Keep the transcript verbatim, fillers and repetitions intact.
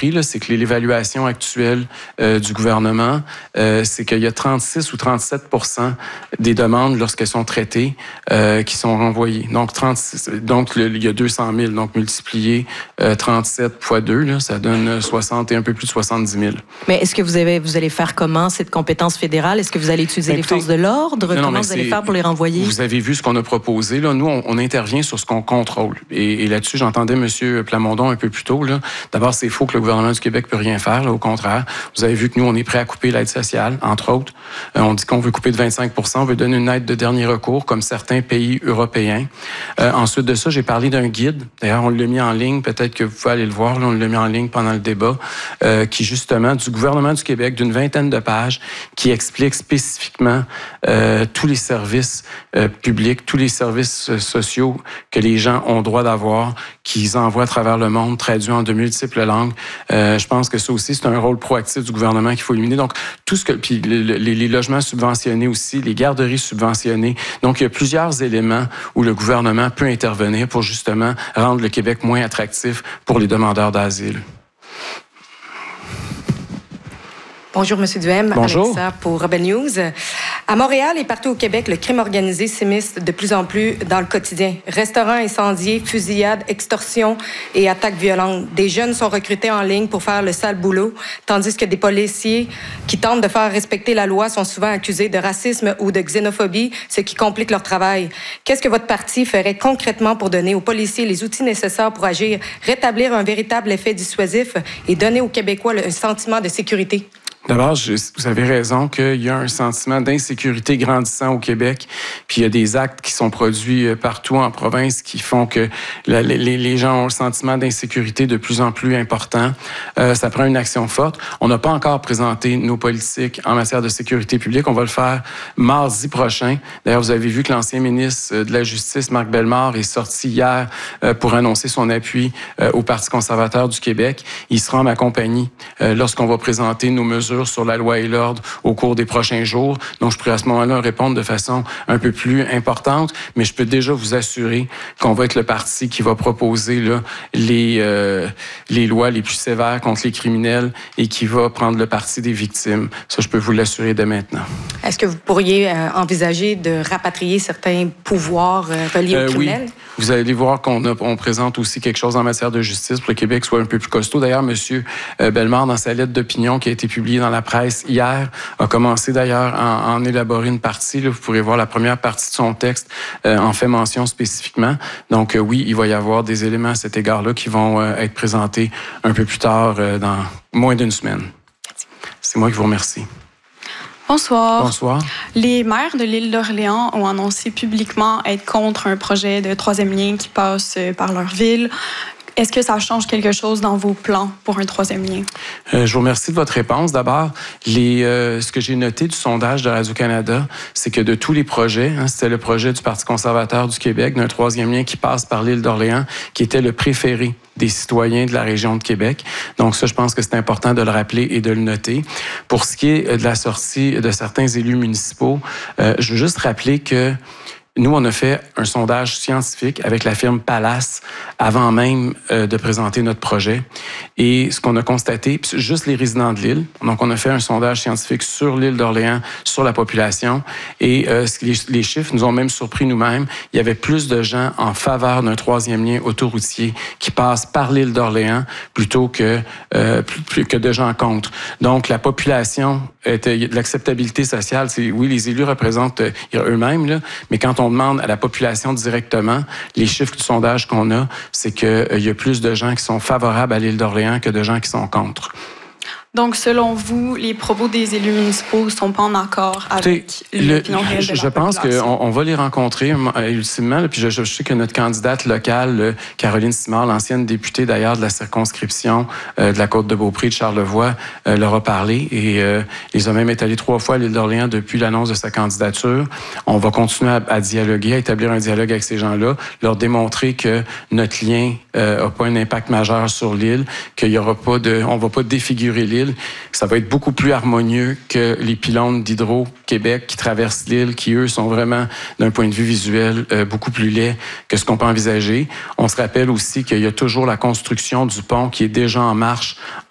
compris, là, c'est que l'évaluation actuelle euh, du gouvernement, euh, c'est qu'il y a trente-six ou trente-sept pour cent des demandes, lorsqu'elles sont traitées, euh, qui sont renvoyées. Donc, trente-six, donc le, il y a deux cent mille. Donc, multiplié euh, trente-sept fois deux, là, ça donne soixante et un peu plus de soixante-dix mille. Mais est-ce que vous, avez, vous allez faire comment, cette compétence fédérale? Est-ce que vous allez utiliser Écoutez, les forces de l'ordre? Non, comment non, vous allez faire pour les renvoyer? Vous avez vu ce qu'on a proposé. Là. Nous, on, on intervient sur ce qu'on contrôle. Et, et là-dessus, j'entendais M. Plamondon un peu plus tôt. Là. D'abord, c'est faux que le gouvernement du Québec peut rien faire. Là, au contraire, vous avez vu que nous, on est prêt à couper l'aide sociale, entre autres. Euh, on dit qu'on veut couper de vingt-cinq pour cent. On veut donner une aide de dernier recours, comme certains pays européens. Euh, ensuite de ça, j'ai parlé d'un guide. D'ailleurs, on l'a mis en ligne. Peut-être que vous pouvez aller le voir. Là, on l'a mis en ligne pendant le débat, euh, qui justement, du gouvernement du Québec, d'une vingtaine de pages, qui explique spécifiquement euh, tous les services euh, publics, tous les services euh, sociaux que les gens ont droit d'avoir, qu'ils envoient à travers le monde, traduits en de multiples langues. Euh, je pense que ça aussi, c'est un rôle proactif du gouvernement qu'il faut éliminer. Donc, tout ce que... Puis les, les, les logements subventionnés aussi, les garderies subventionnées. Donc, il y a plusieurs éléments où le gouvernement peut intervenir pour justement rendre le Québec moins attractif pour les demandeurs d'asile. Bonjour, M. Duhem. Bonjour. Alexa pour Rebel News. À Montréal et partout au Québec, le crime organisé s'immisce de plus en plus dans le quotidien. Restaurants incendiés, fusillades, extorsions et attaques violentes. Des jeunes sont recrutés en ligne pour faire le sale boulot, tandis que des policiers qui tentent de faire respecter la loi sont souvent accusés de racisme ou de xénophobie, ce qui complique leur travail. Qu'est-ce que votre parti ferait concrètement pour donner aux policiers les outils nécessaires pour agir, rétablir un véritable effet dissuasif et donner aux Québécois un sentiment de sécurité? D'abord, je, vous avez raison qu'il y a un sentiment d'insécurité grandissant au Québec, puis il y a des actes qui sont produits partout en province qui font que la, les, les gens ont un sentiment d'insécurité de plus en plus important. Euh, ça prend une action forte. On n'a pas encore présenté nos politiques en matière de sécurité publique. On va le faire mardi prochain. D'ailleurs, vous avez vu que l'ancien ministre de la Justice, Marc Bellemare, est sorti hier euh, pour annoncer son appui euh, au Parti conservateur du Québec. Il sera en ma compagnie euh, lorsqu'on va présenter nos mesures sur la loi et l'ordre au cours des prochains jours. Donc, je pourrais à ce moment-là répondre de façon un peu plus importante, mais je peux déjà vous assurer qu'on va être le parti qui va proposer là, les, euh, les lois les plus sévères contre les criminels et qui va prendre le parti des victimes. Ça, je peux vous l'assurer dès maintenant. Est-ce que vous pourriez euh, envisager de rapatrier certains pouvoirs euh, reliés euh, aux criminels? Oui. Vous allez voir qu'on a, on présente aussi quelque chose en matière de justice pour que le Québec soit un peu plus costaud. D'ailleurs, M. Bellemare, dans sa lettre d'opinion qui a été publiée dans la presse hier, a commencé d'ailleurs à en élaborer une partie. Là, vous pourrez voir la première partie de son texte euh, en fait mention spécifiquement. Donc euh, oui, il va y avoir des éléments à cet égard-là qui vont euh, être présentés un peu plus tard, euh, dans moins d'une semaine. C'est moi qui vous remercie. Bonsoir. Bonsoir. Les maires de l'île d'Orléans ont annoncé publiquement être contre un projet de troisième lien qui passe par leur ville. Est-ce que ça change quelque chose dans vos plans pour un troisième lien? Euh, je vous remercie de votre réponse. D'abord, les, euh, ce que j'ai noté du sondage de Radio-Canada, c'est que de tous les projets, hein, c'était le projet du Parti conservateur du Québec d'un troisième lien qui passe par l'île d'Orléans, qui était le préféré des citoyens de la région de Québec. Donc ça, je pense que c'est important de le rappeler et de le noter. Pour ce qui est de la sortie de certains élus municipaux, euh, je veux juste rappeler que nous, on a fait un sondage scientifique avec la firme Palace avant même euh, de présenter notre projet. Et ce qu'on a constaté, juste les résidents de l'île, donc on a fait un sondage scientifique sur l'île d'Orléans, sur la population, et euh, les, les chiffres nous ont même surpris nous-mêmes. Il y avait plus de gens en faveur d'un troisième lien autoroutier qui passe par l'île d'Orléans plutôt que, euh, plus, plus que de gens contre. Donc, la population, était, l'acceptabilité sociale, c'est oui, les élus représentent euh, eux-mêmes, là, mais quand on demande à la population directement, les chiffres du sondage qu'on a, c'est qu'il euh, y a plus de gens qui sont favorables à l'île d'Orléans que de gens qui sont contre. Donc, selon vous, les propos des élus municipaux ne sont pas en accord avec l'opinion réelle de la Je pense qu'on on va les rencontrer ultimement. Puis je, je sais que notre candidate locale, Caroline Simard, l'ancienne députée d'ailleurs de la circonscription euh, de la Côte-de-Beaupré de Charlevoix, euh, leur a parlé et euh, les a même étalés trois fois à l'île d'Orléans depuis l'annonce de sa candidature. On va continuer à, à dialoguer, à établir un dialogue avec ces gens-là, leur démontrer que notre lien n'a euh, pas un impact majeur sur l'île, qu'il y aura pas de, on va pas défigurer l'île. Ça va être beaucoup plus harmonieux que les pylônes d'Hydro-Québec qui traversent l'île, qui, eux, sont vraiment, d'un point de vue visuel, euh, beaucoup plus laids que ce qu'on peut envisager. On se rappelle aussi qu'il y a toujours la construction du pont qui est déjà en marche